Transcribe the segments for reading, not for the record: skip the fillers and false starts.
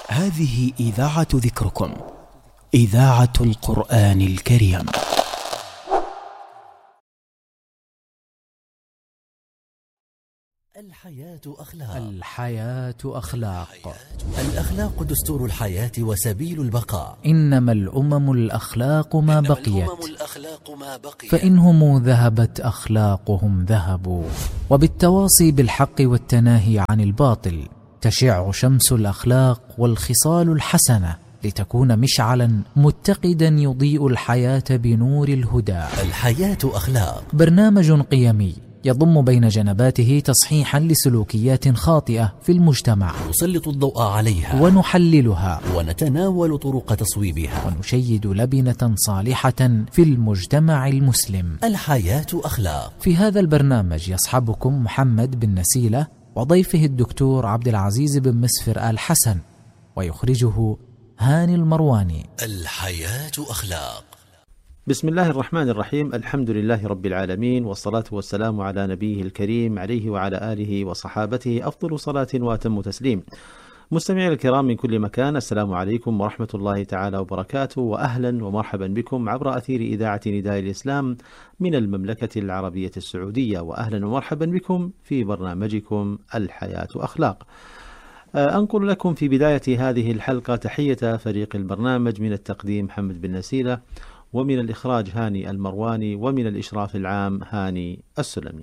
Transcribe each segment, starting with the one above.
هذه إذاعة ذكركم، إذاعة القرآن الكريم. الحياة أخلاق. الحياة أخلاق. الأخلاق دستور الحياة وسبيل البقاء. إنما الأمم الأخلاق ما بقيت، فإنهم ذهبت أخلاقهم ذهبوا. وبالتواصي بالحق والتناهي عن الباطل تشع شمس الأخلاق والخصال الحسنة، لتكون مشعلا متقدا يضيء الحياة بنور الهدى. الحياة أخلاق، برنامج قيمي يضم بين جنباته تصحيحا لسلوكيات خاطئة في المجتمع، نسلط الضوء عليها ونحللها، ونتناول طرق تصويبها، ونشيد لبنة صالحة في المجتمع المسلم. الحياة أخلاق. في هذا البرنامج يصحبكم محمد بن نسيلة وضيفه الدكتور عبد العزيز بن مسفر آل حسن، ويخرجه هاني المرواني. الحياة أخلاق. بسم الله الرحمن الرحيم. الحمد لله رب العالمين، والصلاة والسلام على نبيه الكريم عليه وعلى آله وصحابته أفضل صلاة وأتم تسليم. مستمعي الكرام من كل مكان، السلام عليكم ورحمة الله تعالى وبركاته، وأهلا ومرحبا بكم عبر أثير إذاعة نداء الإسلام من المملكة العربية السعودية، وأهلا ومرحبا بكم في برنامجكم الحياة أخلاق. أنقل لكم في بداية هذه الحلقة تحية فريق البرنامج، من التقديم محمد بن نسيلة، ومن الإخراج هاني المرواني، ومن الإشراف العام هاني السلمي.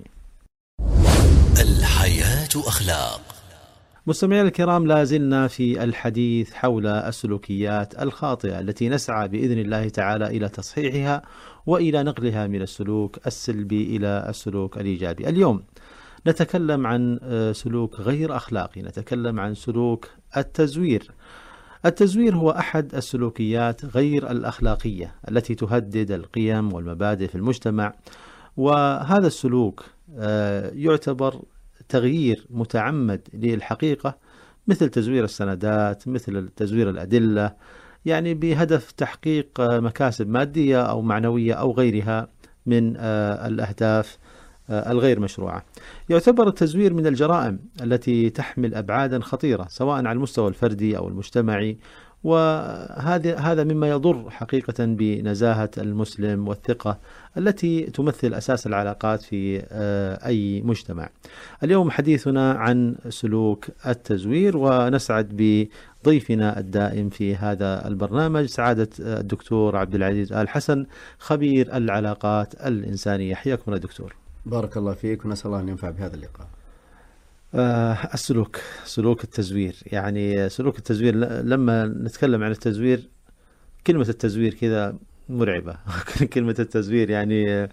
الحياة أخلاق. مستمعي الكرام، لا زلنا في الحديث حول السلوكيات الخاطئة التي نسعى بإذن الله تعالى إلى تصحيحها وإلى نقلها من السلوك السلبي إلى السلوك الإيجابي. اليوم نتكلم عن سلوك غير أخلاقي، نتكلم عن سلوك التزوير. التزوير هو أحد السلوكيات غير الأخلاقية التي تهدد القيم والمبادئ في المجتمع، وهذا السلوك يعتبر تغيير متعمد للحقيقة، مثل تزوير السندات، مثل تزوير الأدلة، يعني بهدف تحقيق مكاسب مادية أو معنوية أو غيرها من الأهداف الغير مشروعة. يعتبر التزوير من الجرائم التي تحمل أبعادا خطيرة سواء على المستوى الفردي أو المجتمعي، وهذا مما يضر حقيقة بنزاهة المسلم والثقة التي تمثل أساس العلاقات في أي مجتمع. اليوم حديثنا عن سلوك التزوير، ونسعد بضيفنا الدائم في هذا البرنامج سعادة الدكتور عبد العزيز آل حسن، خبير العلاقات الإنسانية. حياكم الله دكتور. بارك الله فيك، ونسأل الله أن ينفع بهذا اللقاء. سلوك التزوير، يعني سلوك التزوير، لما نتكلم عن التزوير كلمة التزوير كذا مرعبة. كلمة التزوير يعني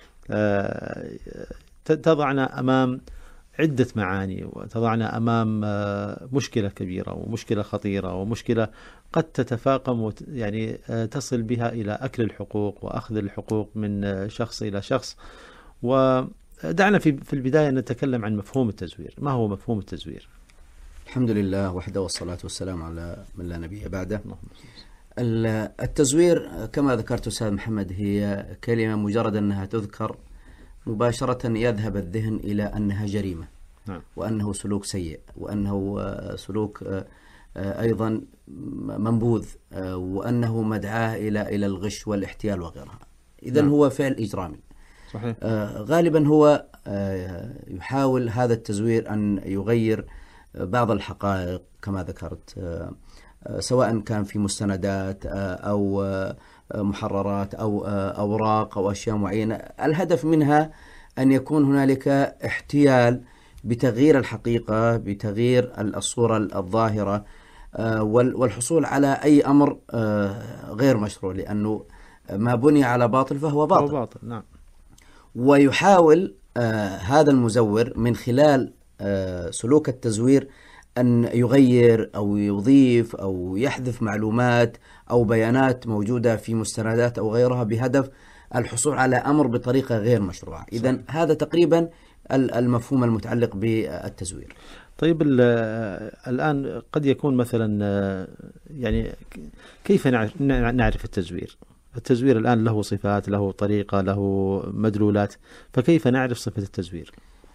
تضعنا أمام عدة معاني، وتضعنا أمام مشكلة كبيرة ومشكلة خطيرة ومشكلة قد تتفاقم يعني تصل بها إلى أكل الحقوق وأخذ الحقوق من شخص إلى شخص. ودعنا في البداية نتكلم عن مفهوم التزوير. ما هو مفهوم التزوير؟ الحمد لله وحده، والصلاة والسلام على من لا نبي بعده. التزوير كما ذكرت أستاذ محمد هي كلمة مجرد أنها تذكر مباشرة يذهب الذهن إلى أنها جريمة، وأنه سلوك سيء، وأنه سلوك أيضا منبوذ، وأنه مدعاة إلى الغش والاحتيال وغيرها. إذن هو فعل إجرامي. صحيح. غالبا هو يحاول هذا التزوير أن يغير بعض الحقائق كما ذكرت، سواء كان في مستندات أو محررات أو أوراق أو أشياء معينة. الهدف منها أن يكون هنالك احتيال بتغيير الحقيقة، بتغيير الصورة الظاهرة، والحصول على أي أمر غير مشروع، لأنه ما بني على باطل فهو باطل. نعم. ويحاول هذا المزور من خلال سلوك التزوير أن يغير أو يضيف أو يحذف معلومات أو بيانات موجودة في مستندات أو غيرها بهدف الحصول على أمر بطريقة غير مشروعة. إذن هذا تقريبا المفهوم المتعلق بالتزوير. طيب، الآن قد يكون مثلا يعني كيف نعرف التزوير؟ التزوير الآن له صفات، له طريقة، له مدلولات، فكيف نعرف صفة التزوير؟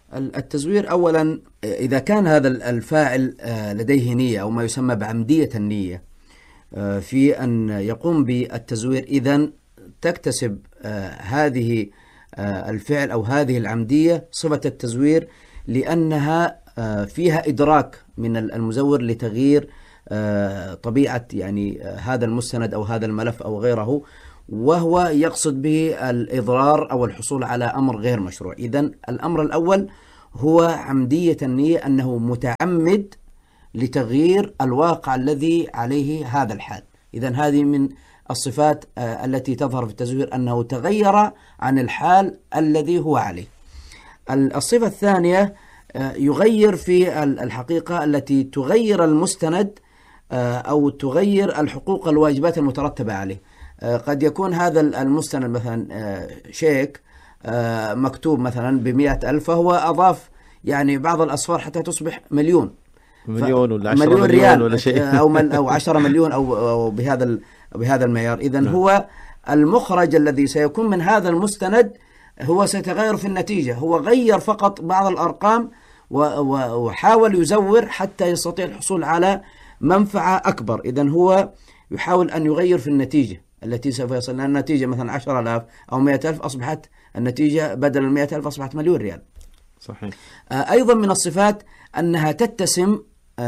التزوير أولا إذا كان هذا الفاعل لديه نية أو ما يسمى بعمدية النية في أن يقوم بالتزوير، إذن تكتسب هذه الفعل أو هذه العمدية صفة التزوير، لأنها فيها إدراك من المزور لتغيير طبيعة يعني هذا المستند أو هذا الملف أو غيره، وهو يقصد به الإضرار أو الحصول على أمر غير مشروع. إذن الأمر الأول هو عمدية النية، أنه متعمد لتغيير الواقع الذي عليه هذا الحال. إذن هذه من الصفات التي تظهر في التزوير، أنه تغير عن الحال الذي هو عليه. الصفة الثانية يغير في الحقيقة التي تغير المستند أو تغير الحقوق الواجبات المترتبة عليه. قد يكون هذا المستند مثلا شيك مكتوب مثلا ب100,000، فهو أضاف يعني بعض الأصفار حتى تصبح مليون ولا 10 مليون ريال ولا شيء أو 10 مليون أو بهذا المعيار. إذن هو المخرج الذي سيكون من هذا المستند هو سيتغير في النتيجة، هو غير فقط بعض الأرقام وحاول يزور حتى يستطيع الحصول على منفعة أكبر. إذن هو يحاول أن يغير في النتيجة التي سوف يصل لها. النتيجة مثلا 10,000 أو 100,000، أصبحت النتيجة بدل 100,000 أصبحت مليون ريال. صحيح. أيضا من الصفات أنها تتسم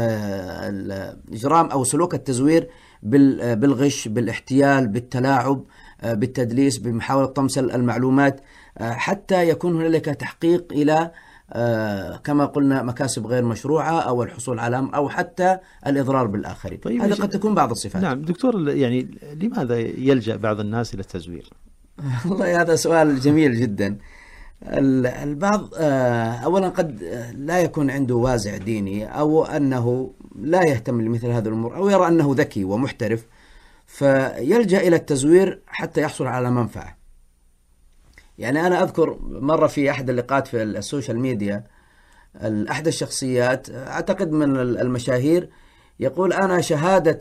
الإجرام أو سلوك التزوير بالغش، بالاحتيال، بالتلاعب، بالتدليس، بمحاولة طمس المعلومات، حتى يكون هنالك تحقيق إلى كما قلنا مكاسب غير مشروعة أو الحصول على أمر أو حتى الإضرار بالآخرين. طيب هذا قد تكون بعض الصفات. نعم دكتور، يعني لماذا يلجأ بعض الناس إلى التزوير؟ والله هذا سؤال جميل جدا. البعض أولا قد لا يكون عنده وازع ديني، أو أنه لا يهتم لمثل هذه الأمور، أو يرى أنه ذكي ومحترف فيلجأ إلى التزوير حتى يحصل على منفعة. يعني أنا أذكر مرة في أحد اللقاءات في السوشيال ميديا، أحد الشخصيات أعتقد من المشاهير يقول أنا شهادة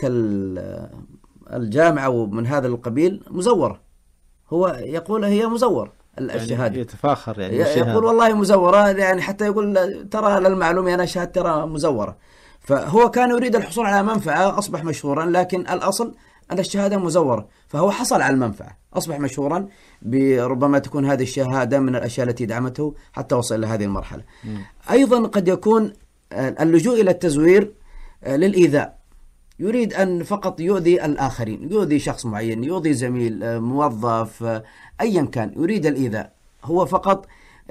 الجامعة ومن هذا القبيل مزورة. هو يقول هي مزورة الشهادة، يعني يتفاخر يعني يقول والله مزورة، يعني حتى يقول ترى للمعلومة أنا شهادة ترى مزورة. فهو كان يريد الحصول على منفعة، أصبح مشهورا، لكن الأصل أن الشهادة مزورة، فهو حصل على المنفعة، أصبح مشهورا، بربما تكون هذه الشهادة من الأشياء التي دعمته حتى وصل إلى هذه المرحلة. أيضا قد يكون اللجوء إلى التزوير للإيذاء، يريد أن فقط يؤذي الآخرين، يؤذي شخص معين، يؤذي زميل، موظف، أيا كان، يريد الإيذاء، هو فقط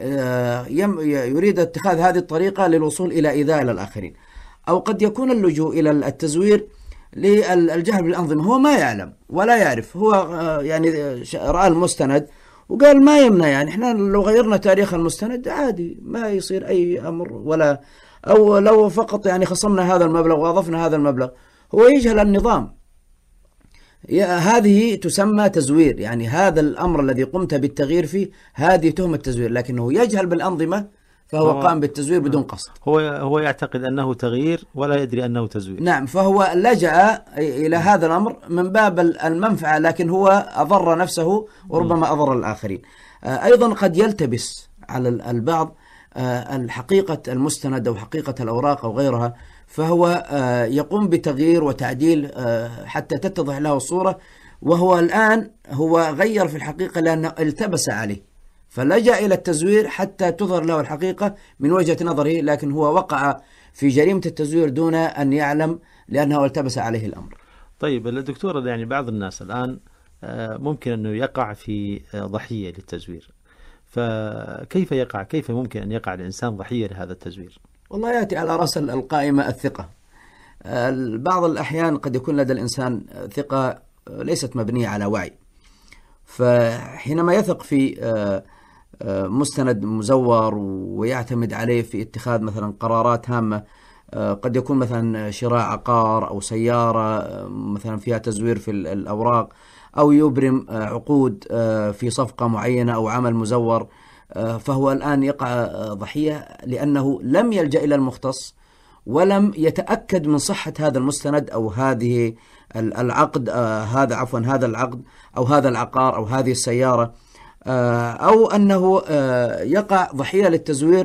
يريد اتخاذ هذه الطريقة للوصول إلى إيذاء الآخرين. أو قد يكون اللجوء إلى التزوير للجهل بالأنظمة، هو ما يعلم ولا يعرف، هو يعني رأى المستند وقال ما يمنع، يعني احنا لو غيرنا تاريخ المستند عادي ما يصير أي أمر، ولا أو لو فقط يعني خصمنا هذا المبلغ وأضفنا هذا المبلغ. هو يجهل النظام، هذه تسمى تزوير، يعني هذا الأمر الذي قمت بالتغيير فيه هذه تهمة تزوير، لكنه يجهل بالأنظمة فهو قام بالتزوير بدون قصد. هو يعتقد أنه تغيير ولا يدري أنه تزوير. نعم، فهو لجأ إلى هذا الأمر من باب المنفعة، لكن هو أضر نفسه وربما أضر الآخرين. أيضا قد يلتبس على البعض الحقيقة المستند أو حقيقة الأوراق أو غيرها، فهو يقوم بتغيير وتعديل حتى تتضح له الصورة، وهو الآن هو غير في الحقيقة لأنه التبس عليه، فلجأ إلى التزوير حتى تظهر له الحقيقة من وجهة نظره، لكن هو وقع في جريمة التزوير دون أن يعلم لأنه التبس عليه الأمر. طيب الدكتور، يعني بعض الناس الآن ممكن أنه يقع في ضحية للتزوير، فكيف يقع؟ كيف ممكن أن يقع الإنسان ضحية لهذا التزوير؟ والله يأتي على رأس القائمة الثقة. بعض الأحيان قد يكون لدى الإنسان ثقة ليست مبنية على وعي، فحينما يثق في مستند مزور ويعتمد عليه في اتخاذ مثلا قرارات هامة، قد يكون مثلا شراء عقار أو سيارة مثلا فيها تزوير في الأوراق، أو يبرم عقود في صفقة معينة أو عمل مزور، فهو الآن يقع ضحية لأنه لم يلجأ إلى المختص ولم يتأكد من صحة هذا المستند أو هذه العقد، هذا العقد أو هذا العقار أو هذه السيارة، أو أنه يقع ضحية للتزوير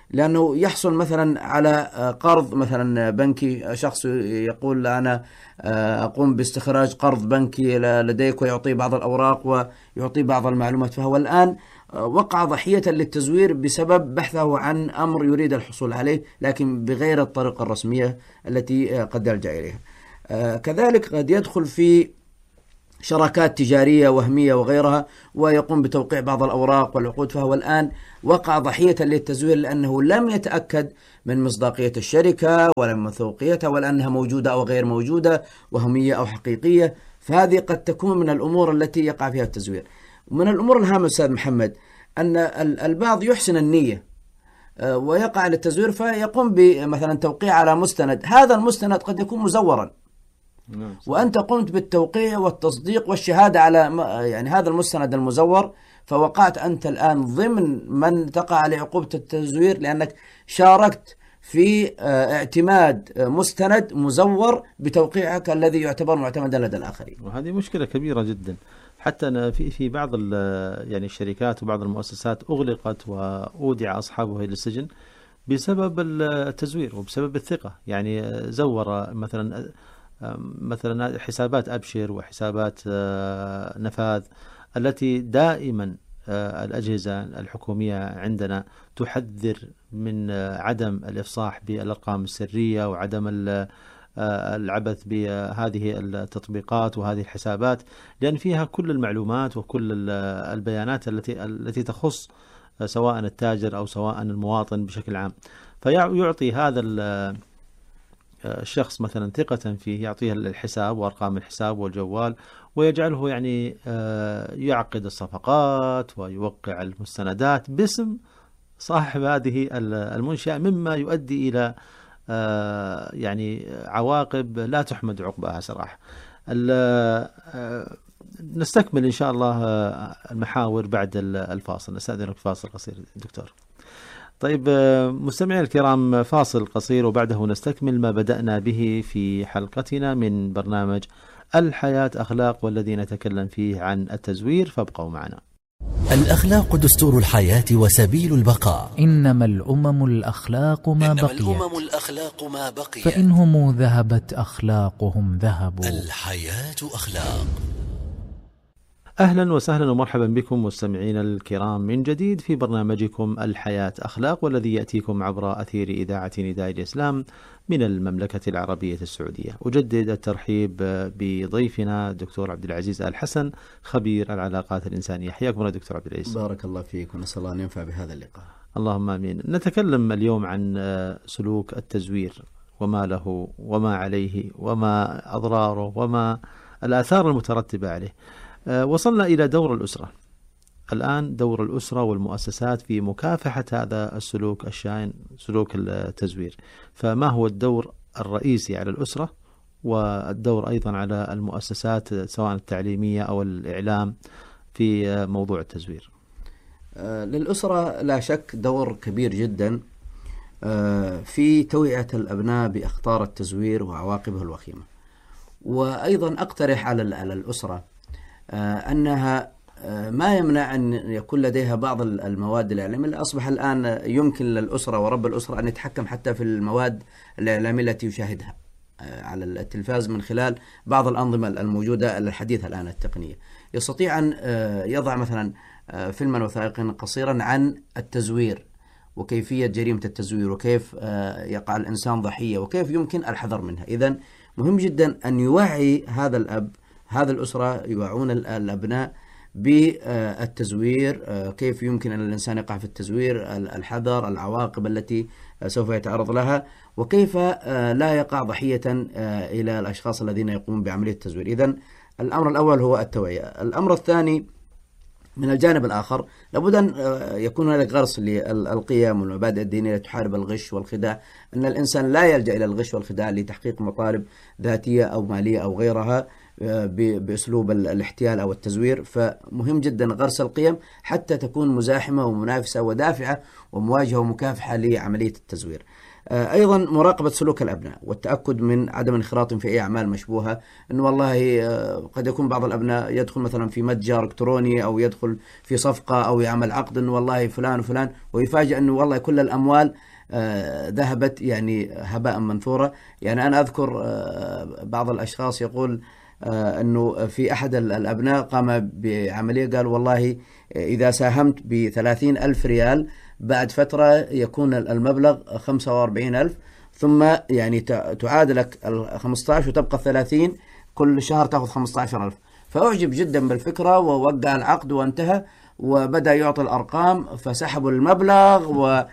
لأنه يحصل مثلا على قرض مثلا بنكي، شخص يقول أنا أقوم باستخراج قرض بنكي لديك، ويعطيه بعض الأوراق ويعطيه بعض المعلومات، فهو الآن وقع ضحية للتزوير بسبب بحثه عن أمر يريد الحصول عليه، لكن بغير الطريقة الرسمية التي قد يلجأ إليها. كذلك قد يدخل في شراكات تجارية وهمية وغيرها، ويقوم بتوقيع بعض الأوراق والعقود، فهو الآن وقع ضحية للتزوير لأنه لم يتأكد من مصداقية الشركة ولا من موثوقيتها، ولا أنها موجودة أو غير موجودة، وهمية أو حقيقية. فهذه قد تكون من الأمور التي يقع فيها التزوير. ومن الأمور الهامة أستاذ محمد أن البعض يحسن النية ويقع للتزوير، فيقوم بمثلا توقيع على مستند، هذا المستند قد يكون مزورا، وأنت قمت بالتوقيع والتصديق والشهادة على يعني هذا المستند المزور، فوقعت أنت الآن ضمن من تقع عليه عقوبة التزوير، لأنك شاركت في اعتماد مستند مزور بتوقيعك الذي يعتبر معتمدا لدى الآخرين. وهذه مشكلة كبيرة جدا. حتى في بعض يعني الشركات وبعض المؤسسات أغلقت وأودع أصحابها إلى السجن بسبب التزوير وبسبب الثقة. يعني زور مثلا حسابات أبشر وحسابات نفاذ التي دائما الأجهزة الحكومية عندنا تحذر من عدم الإفصاح بالأرقام السرية وعدم العبث بهذه التطبيقات وهذه الحسابات، لأن فيها كل المعلومات وكل البيانات التي تخص سواء التاجر أو سواء المواطن بشكل عام. فيعطي هذا الشخص مثلا ثقة فيه، يعطيه الحساب وأرقام الحساب والجوال، ويجعله يعني يعقد الصفقات ويوقع المستندات باسم صاحب هذه المنشأة، مما يؤدي إلى يعني عواقب لا تحمد عقباها صراحة. نستكمل إن شاء الله المحاور بعد الفاصل. نستأذنك فاصل قصير دكتور. طيب مستمعي الكرام، فاصل قصير وبعده نستكمل ما بدأنا به في حلقتنا من برنامج الحياة أخلاق، والذي نتكلم فيه عن التزوير، فابقوا معنا. الأخلاق دستور الحياة وسبيل البقاء. إنما الأمم الأخلاق ما بقيت فإنهم ذهبت أخلاقهم ذهبوا. الحياة أخلاق. أهلا وسهلا ومرحبا بكم مستمعين الكرام من جديد في برنامجكم الحياة أخلاق، والذي يأتيكم عبر أثير إذاعة نداء الإسلام من المملكة العربية السعودية. أجدد الترحيب بضيفنا دكتور عبد العزيز آل حسن، خبير العلاقات الإنسانية. حياكم الله دكتور عبد العزيز. بارك الله فيك، ونسأل الله أن ينفع بهذا اللقاء. اللهم آمين. نتكلم اليوم عن سلوك التزوير وما له وما عليه وما أضراره وما الآثار المترتبة عليه. وصلنا إلى دور الأسرة. الآن دور الأسرة والمؤسسات في مكافحة هذا السلوك الشائن، سلوك التزوير. فما هو الدور الرئيسي على الأسرة، والدور أيضا على المؤسسات سواء التعليمية أو الإعلام في موضوع التزوير؟ للأسرة لا شك دور كبير جدا في توعية الأبناء بأخطار التزوير وعواقبه الوخيمة. وأيضا أقترح على الأسرة أنها ما يمنع أن يكون لديها بعض المواد الإعلامية اللي أصبح الآن يمكن للأسرة ورب الأسرة أن يتحكم حتى في المواد الإعلامية التي يشاهدها على التلفاز من خلال بعض الأنظمة الموجودة الحديثة الآن التقنية. يستطيع أن يضع مثلا فيلما وثائقيا قصيرا عن التزوير وكيفية جريمة التزوير وكيف يقع الإنسان ضحية وكيف يمكن الحذر منها. إذن مهم جدا أن يوعي هذا الأب، هذا الأسرة، يوعون الأبناء بالتزوير، كيف يمكن أن الإنسان يقع في التزوير، الحذر، العواقب التي سوف يتعرض لها، وكيف لا يقع ضحية إلى الأشخاص الذين يقومون بعملية التزوير. إذن الأمر الأول هو التوعية. الأمر الثاني من الجانب الآخر لابد أن يكون هناك غرس للقيم والمبادئ الدينية تحارب الغش والخداع، أن الإنسان لا يلجأ إلى الغش والخداع لتحقيق مطالب ذاتية أو مالية أو غيرها بأسلوب الاحتيال أو التزوير. فمهم جدا غرس القيم حتى تكون مزاحمة ومنافسة ودافعة ومواجهة ومكافحة لعملية التزوير. أيضا مراقبة سلوك الأبناء والتأكد من عدم انخراطهم في أي أعمال مشبوهة. أنه والله قد يكون بعض الأبناء يدخل مثلا في متجر إلكتروني أو يدخل في صفقة أو يعمل عقد أنه والله فلان وفلان، ويفاجأ أنه والله كل الأموال ذهبت يعني هباء منثورا. يعني أنا أذكر بعض الأشخاص يقول أنه في أحد الأبناء قام بعملية، قال والله إذا ساهمت ب30,000 ريال بعد فترة يكون المبلغ 45,000، ثم يعني تعاد لك 15 وتبقى 30، كل شهر تأخذ 15,000. فأعجب جدا بالفكرة ووقع العقد وانتهى، وبدأ يعطي الأرقام، فسحبوا المبلغ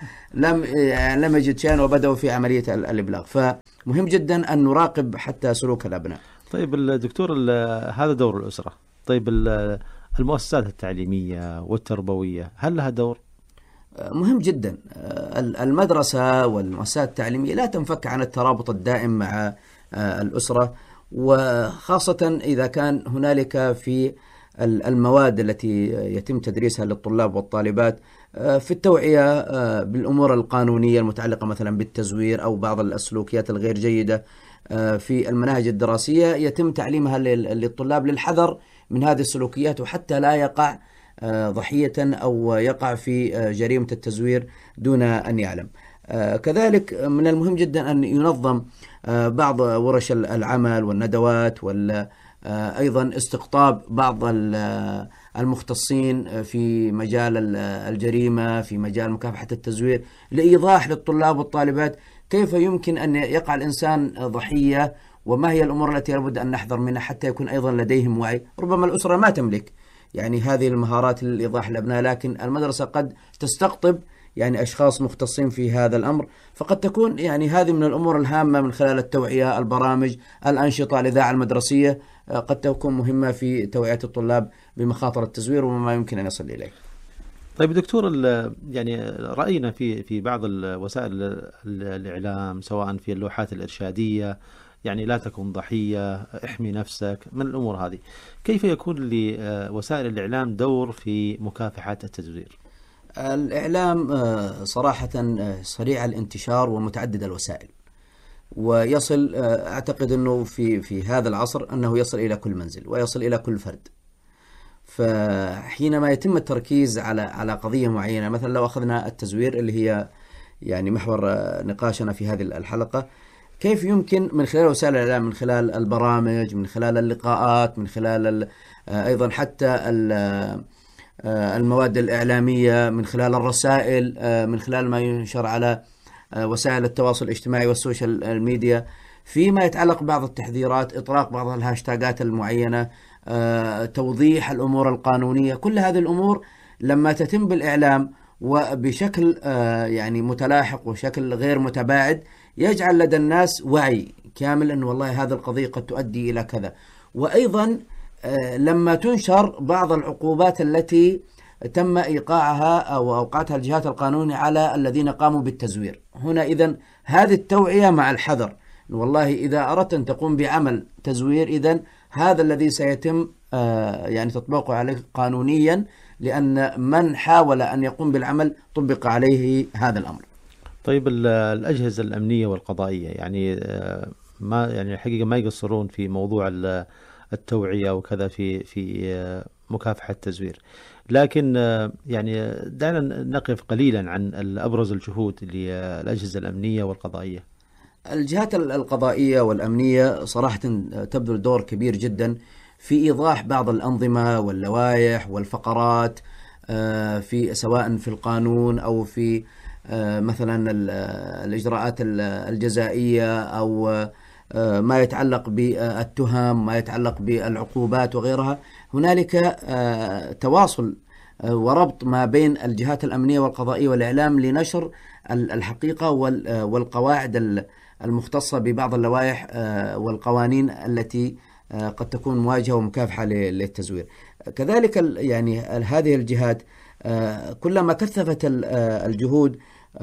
ولم يجد شيئا وبدأوا في عملية الإبلاغ. فمهم جدا أن نراقب حتى سلوك الأبناء. طيب الدكتور، هذا دور الأسرة. طيب المؤسسات التعليمية والتربوية هل لها دور؟ مهم جدا. المدرسة والمؤسسات التعليمية لا تنفك عن الترابط الدائم مع الأسرة، وخاصة إذا كان هنالك في المواد التي يتم تدريسها للطلاب والطالبات في التوعية بالأمور القانونية المتعلقة مثلا بالتزوير أو بعض السلوكيات الغير جيدة في المناهج الدراسية، يتم تعليمها للطلاب للحذر من هذه السلوكيات، وحتى لا يقع ضحية أو يقع في جريمة التزوير دون أن يعلم. كذلك من المهم جدا أن ينظم بعض ورش العمل والندوات، أيضا استقطاب بعض المختصين في مجال الجريمة، في مجال مكافحة التزوير، لإيضاح للطلاب والطالبات كيف يمكن أن يقع الإنسان ضحية، وما هي الأمور التي لابد أن نحذر منها، حتى يكون أيضا لديهم وعي. ربما الأسرة ما تملك يعني هذه المهارات لإيضاح الأبناء، لكن المدرسة قد تستقطب يعني أشخاص مختصين في هذا الأمر، فقد تكون يعني هذه من الأمور الهامة من خلال التوعية، البرامج، الأنشطة، الإذاعة المدرسية قد تكون مهمة في توعية الطلاب بمخاطر التزوير وما يمكن أن يصل إليه. طيب دكتور، يعني رأينا في بعض وسائل الإعلام سواء في اللوحات الإرشادية يعني لا تكون ضحية، احمي نفسك، من الأمور هذه. كيف يكون لوسائل الإعلام دور في مكافحة التزوير؟ الإعلام صراحة سريع الانتشار ومتعدد الوسائل، ويصل أعتقد أنه في هذا العصر أنه يصل إلى كل منزل ويصل إلى كل فرد. فحينما يتم التركيز على قضية معينة، مثلا لو أخذنا التزوير اللي هي يعني محور نقاشنا في هذه الحلقة، كيف يمكن من خلال وسائل الإعلام، من خلال البرامج، من خلال اللقاءات، من خلال أيضا حتى المواد الإعلامية، من خلال الرسائل، من خلال ما ينشر على وسائل التواصل الاجتماعي والسوشيال ميديا، فيما يتعلق بعض التحذيرات، إطلاق بعض الهاشتاجات المعينة، توضيح الأمور القانونية. كل هذه الأمور لما تتم بالإعلام وبشكل يعني متلاحق وشكل غير متباعد، يجعل لدى الناس وعي كامل أن والله هذه القضية قد تؤدي إلى كذا. وأيضا لما تنشر بعض العقوبات التي تم إيقاعها أو أوقعتها الجهات القانونية على الذين قاموا بالتزوير، هنا إذن هذه التوعية مع الحذر، والله إذا أردت أن تقوم بعمل تزوير إذن هذا الذي سيتم يعني تطبيقه عليه قانونيا، لأن من حاول أن يقوم بالعمل طبق عليه هذا الأمر. طيب الأجهزة الأمنية والقضائية يعني ما يعني الحقيقة ما يقصرون في موضوع التوعية وكذا في مكافحة التزوير، لكن يعني دعنا نقف قليلا عن أبرز الجهود للأجهزة الأمنية والقضائية. الجهات القضائية والأمنية صراحة تبذل دور كبير جدا في إيضاح بعض الأنظمة واللوائح والفقرات في سواء في القانون أو في مثلا الإجراءات الجزائية أو ما يتعلق بالتهم، ما يتعلق بالعقوبات وغيرها. هنالك تواصل وربط ما بين الجهات الأمنية والقضائية والإعلام لنشر الحقيقة والقواعد المختصة ببعض اللوائح والقوانين التي قد تكون مواجهة ومكافحة للتزوير. كذلك يعني هذه الجهات كلما كثفت الجهود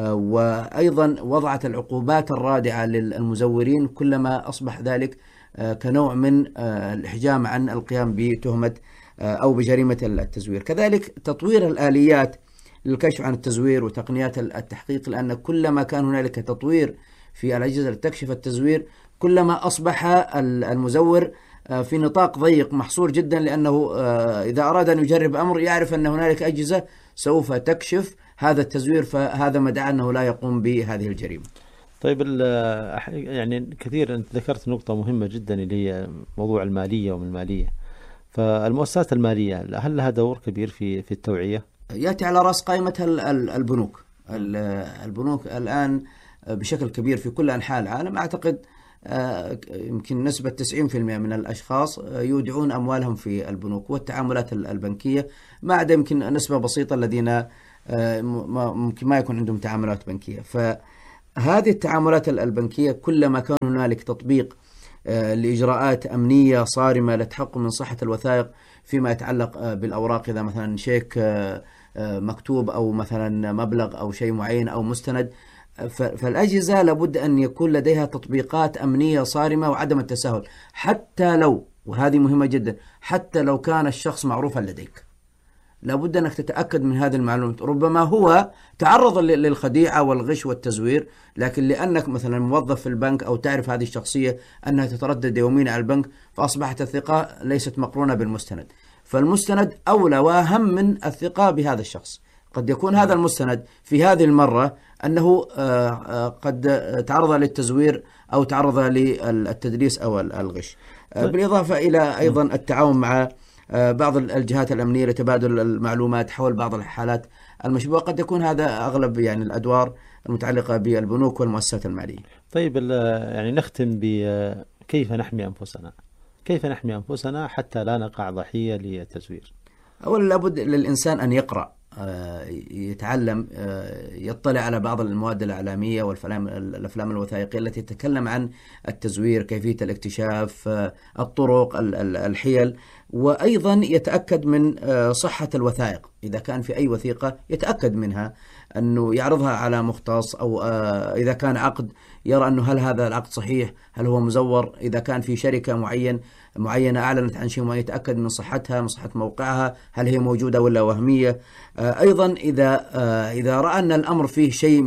وأيضا وضعت العقوبات الرادعة للمزورين، كلما أصبح ذلك كنوع من الإحجام عن القيام بتهمة أو بجريمة التزوير. كذلك تطوير الآليات للكشف عن التزوير وتقنيات التحقيق، لأن كلما كان هنالك تطوير في الأجهزة لتكشف التزوير كلما أصبح المزور في نطاق ضيق محصور جدا، لأنه إذا أراد أن يجرب أمر يعرف أن هنالك أجهزة سوف تكشف هذا التزوير، فهذا ما دعا أنه لا يقوم بهذه الجريمة. طيب يعني كثير أنت ذكرت نقطة مهمة جدا اللي هي موضوع المالية ومن المالية، فالمؤسسات المالية هل لها دور كبير في التوعية؟ يأتي على رأس قائمة البنوك. البنوك الآن بشكل كبير في كل أنحاء العالم، أعتقد يمكن نسبة 90% من الأشخاص يودعون أموالهم في البنوك والتعاملات البنكية، ما عدا يمكن نسبة بسيطة الذين ممكن ما يكون عندهم تعاملات بنكية. فهذه التعاملات البنكية كلما كان هنالك تطبيق لإجراءات أمنية صارمة للتحقق من صحة الوثائق فيما يتعلق بالأوراق، إذا مثلا شيك مكتوب أو مثلا مبلغ أو شيء معين أو مستند، فالأجهزة لابد أن يكون لديها تطبيقات أمنية صارمة وعدم التساهل، حتى لو، وهذه مهمة جدا، حتى لو كان الشخص معروفا لديك لابد أنك تتأكد من هذه المعلومات. ربما هو تعرض للخديعة والغش والتزوير، لكن لأنك مثلا موظف في البنك أو تعرف هذه الشخصية أنها تتردد يوميا على البنك، فأصبحت الثقة ليست مقرونة بالمستند، فالمستند أولى وأهم من الثقة بهذا الشخص. قد يكون هذا المستند في هذه المرة أنه قد تعرض للتزوير أو تعرض للتدليس أو الغش، بالإضافة إلى أيضا التعاون مع بعض الجهات الأمنية لتبادل المعلومات حول بعض الحالات المشبوهة. قد يكون هذا أغلب يعني الأدوار المتعلقة بالبنوك والمؤسسات المالية. طيب يعني نختم بكيف نحمي أنفسنا، كيف نحمي أنفسنا حتى لا نقع ضحية للتزوير؟ أولا لابد للإنسان أن يقرأ، يتعلم، يطلع على بعض المواد الإعلامية والأفلام الوثائقية التي تتكلم عن التزوير، كيفية الاكتشاف، الطرق، الحيل، وأيضا يتأكد من صحة الوثائق. إذا كان في أي وثيقة يتأكد منها، أنه يعرضها على مختص، أو إذا كان عقد يرى أنه هل هذا العقد صحيح، هل هو مزور. إذا كان في شركة معينة أعلنت عن شيء معين يتأكد من صحتها، من صحة موقعها، هل هي موجودة ولا وهمية. أيضا إذا رأى أن الأمر فيه شيء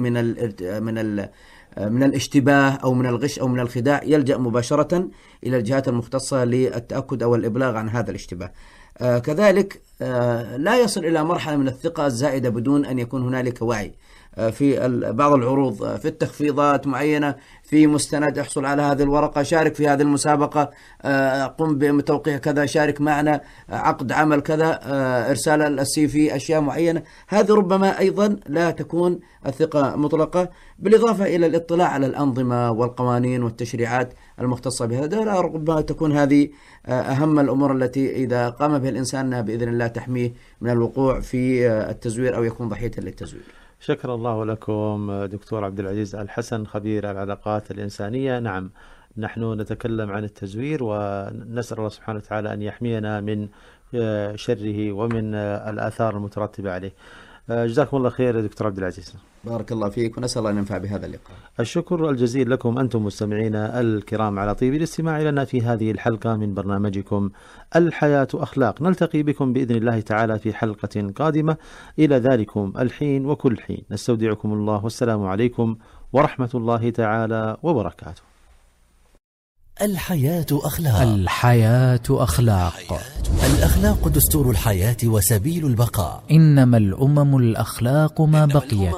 من الاشتباه أو من الغش أو من الخداع، يلجأ مباشرة إلى الجهات المختصة للتأكد أو الإبلاغ عن هذا الاشتباه. كذلك لا يصل إلى مرحلة من الثقة الزائدة بدون أن يكون هنالك وعي. في بعض العروض، في التخفيضات معينة، في مستند احصل على هذه الورقة، شارك في هذه المسابقة، قم بتوقيع كذا، شارك معنا، عقد عمل كذا، إرسال السي في، أشياء معينة. هذه ربما أيضا لا تكون الثقة مطلقة، بالإضافة إلى الاطلاع على الأنظمة والقوانين والتشريعات المختصة بهذا. ربما تكون هذه أهم الأمور التي إذا قام بها الإنسان بإذن الله تحميه من الوقوع في التزوير أو يكون ضحية للتزوير. شكر الله لكم دكتور عبد العزيز الحسن، خبير العلاقات الإنسانية. نعم، نحن نتكلم عن التزوير ونسأل الله سبحانه وتعالى أن يحمينا من شره ومن الآثار المترتبة عليه. جزاكم الله خير دكتور عبد العزيز. بارك الله فيك، ونسأل الله أن ينفع بهذا اللقاء. الشكر الجزيل لكم أنتم مستمعينا الكرام على طيب الاستماع لنا في هذه الحلقة من برنامجكم الحياة أخلاق. نلتقي بكم بإذن الله تعالى في حلقة قادمة. إلى ذلكم الحين وكل حين نستودعكم الله، والسلام عليكم ورحمة الله تعالى وبركاته. الحياة أخلاق. الحياة أخلاق. الأخلاق دستور الحياة وسبيل البقاء. إنما الأمم الأخلاق ما بقيت،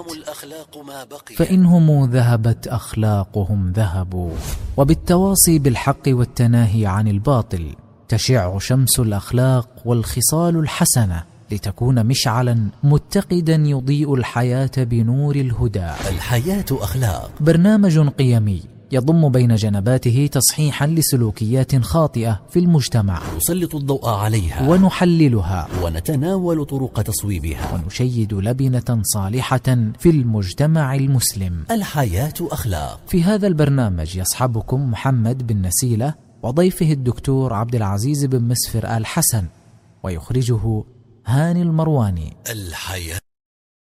فإنهم ذهبت أخلاقهم ذهبوا. وبالتواصي بالحق والتناهي عن الباطل تشع شمس الأخلاق والخصال الحسنة، لتكون مشعلا متقدا يضيء الحياة بنور الهدى. الحياة أخلاق، برنامج قيمي يضم بين جنباته تصحيحا لسلوكيات خاطئة في المجتمع، نسلط الضوء عليها ونحللها، ونتناول طرق تصويبها، ونشيد لبنة صالحة في المجتمع المسلم. الحياة أخلاق. في هذا البرنامج يصحبكم محمد بن نسيلة وضيفه الدكتور عبد العزيز بن مسفر آل حسن، ويخرجه هاني المرواني. الحياة.